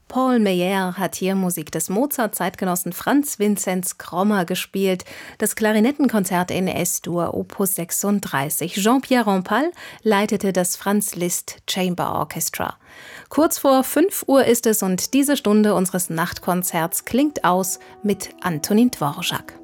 Paul Meyer hat hier Musik des Mozart-Zeitgenossen Franz Vinzenz Krommer gespielt, das Klarinettenkonzert in S-Dur Opus 36. Jean-Pierre Rampal leitete das Franz Liszt Chamber Orchestra. Kurz vor 5 Uhr ist es und diese Stunde unseres Nachtkonzerts klingt aus mit Antonin Dvorak.